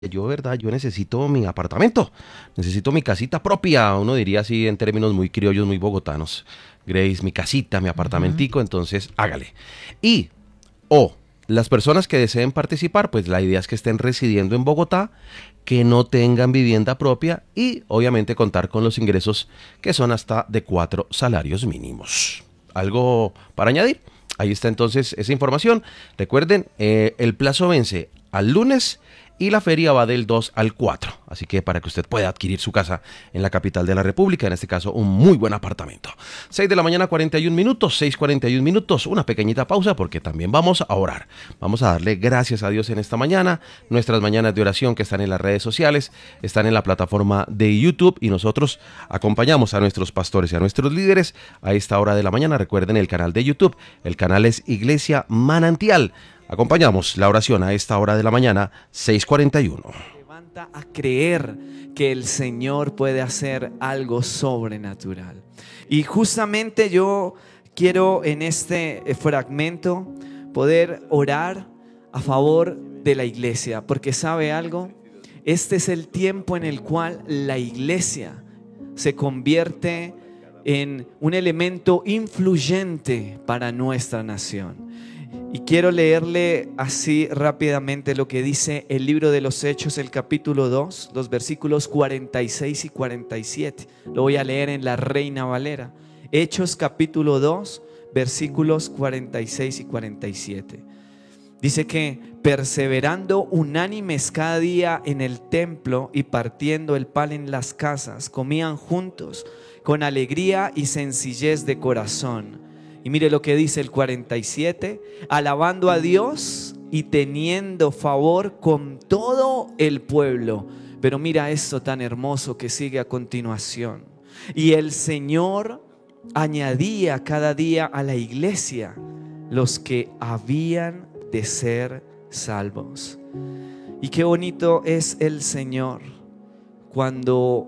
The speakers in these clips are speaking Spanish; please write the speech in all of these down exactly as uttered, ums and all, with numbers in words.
Yo, verdad, yo necesito mi apartamento, necesito mi casita propia, uno diría así en términos muy criollos, muy bogotanos. Grace, mi casita, mi Ujú. apartamentico, entonces hágale. Y, o, las personas que deseen participar, pues la idea es que estén residiendo en Bogotá, que no tengan vivienda propia y obviamente contar con los ingresos que son hasta de cuatro salarios mínimos. ¿Algo para añadir? Ahí está entonces esa información. Recuerden, eh, el plazo vence al lunes y la feria va del dos al cuatro. Así que para que usted pueda adquirir su casa en la capital de la República, en este caso un muy buen apartamento. seis de la mañana, cuarenta y un minutos, seis cuarenta y un minutos, una pequeñita pausa porque también vamos a orar. Vamos a darle gracias a Dios en esta mañana. Nuestras mañanas de oración que están en las redes sociales, están en la plataforma de YouTube y nosotros acompañamos a nuestros pastores y a nuestros líderes a esta hora de la mañana. Recuerden el canal de YouTube, el canal es Iglesia Manantial. Acompañamos la oración a esta hora de la mañana, seis cuarenta y uno. Levanta a creer que el Señor puede hacer algo sobrenatural. Y justamente yo quiero en este fragmento poder orar a favor de la iglesia, porque ¿sabe algo? Este es el tiempo en el cual la iglesia se convierte en un elemento influyente para nuestra nación. Y quiero leerle así rápidamente lo que dice el libro de los Hechos, el capítulo dos, los versículos cuarenta y seis y cuarenta y siete. Lo voy a leer en la Reina Valera. Hechos capítulo dos, versículos cuarenta y seis y cuarenta y siete. Dice que perseverando unánimes cada día en el templo y partiendo el pan en las casas, comían juntos con alegría y sencillez de corazón. Y mire lo que dice el cuarenta y siete, alabando a Dios y teniendo favor con todo el pueblo. Pero mira esto tan hermoso que sigue a continuación. Y el Señor añadía cada día a la iglesia los que habían de ser salvos. Y qué bonito es el Señor cuando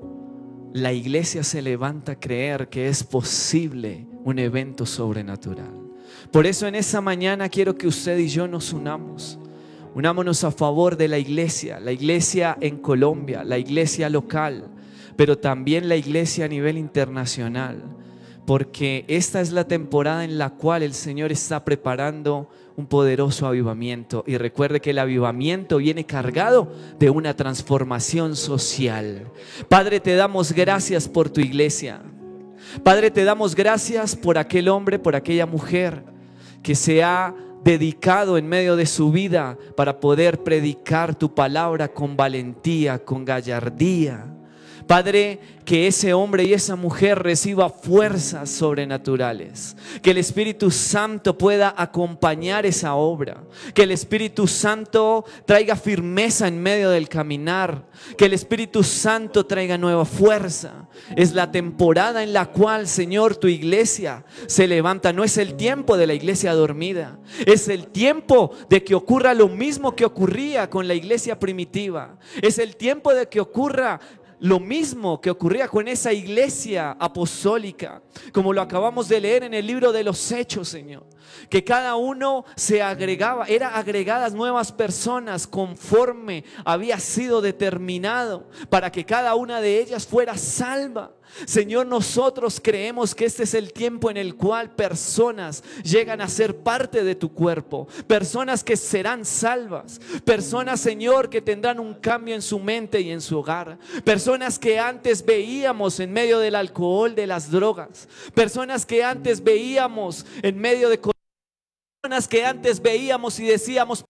la iglesia se levanta a creer que es posible un evento sobrenatural. Por eso en esa mañana quiero que usted y yo nos unamos. Unámonos a favor de la iglesia, la iglesia en Colombia, la iglesia local, pero también la iglesia a nivel internacional, porque esta es la temporada en la cual el Señor está preparando un poderoso avivamiento. Y recuerde que el avivamiento viene cargado de una transformación social. Padre, te damos gracias por tu iglesia. Padre, te damos gracias por aquel hombre, por aquella mujer que se ha dedicado en medio de su vida para poder predicar tu palabra con valentía, con gallardía. Padre, que ese hombre y esa mujer reciba fuerzas sobrenaturales, que el Espíritu Santo pueda acompañar esa obra, que el Espíritu Santo traiga firmeza en medio del caminar, que el Espíritu Santo traiga nueva fuerza. Es la temporada en la cual, Señor, tu iglesia se levanta. No es el tiempo de la iglesia dormida, es el tiempo de que ocurra lo mismo que ocurría con la iglesia primitiva. Es el tiempo de que ocurra lo mismo que ocurría con esa iglesia apostólica, como lo acabamos de leer en el libro de los Hechos, Señor, que cada uno se agregaba, era agregadas nuevas personas conforme había sido determinado para que cada una de ellas fuera salva. Señor, nosotros creemos que este es el tiempo en el cual personas llegan a ser parte de tu cuerpo, personas que serán salvas, personas, Señor, que tendrán un cambio en su mente y en su hogar, personas que antes veíamos en medio del alcohol, de las drogas, personas que antes veíamos en medio de personas que antes veíamos y decíamos,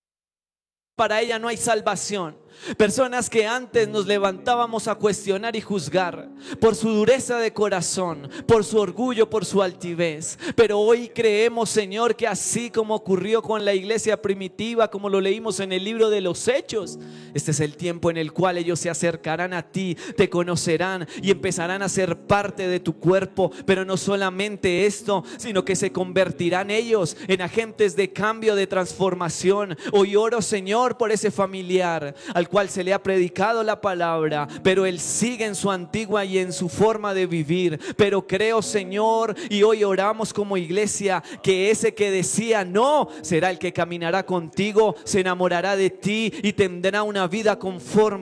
para ella no hay salvación. Personas que antes nos levantábamos a cuestionar y juzgar por su dureza de corazón, por su orgullo, por su altivez. Pero hoy creemos, Señor, que así como ocurrió con la iglesia primitiva, como lo leímos en el libro de los Hechos, este es el tiempo en el cual ellos se acercarán a ti, te conocerán y empezarán a ser parte de tu cuerpo. Pero no solamente esto, sino que se convertirán ellos en agentes de cambio, de transformación. Hoy oro, Señor, por ese familiar al al cual se le ha predicado la palabra, pero él sigue en su antigua y en su forma de vivir. Pero creo, Señor, y hoy oramos como iglesia, que ese que decía no, será el que caminará contigo, se enamorará de ti y tendrá una vida conforme